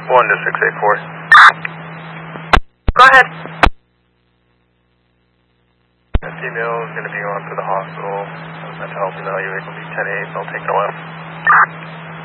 1 to 684. Go ahead. The female is going to be going to the hospital. Mental health evaluation will be 10-8. They'll take it away.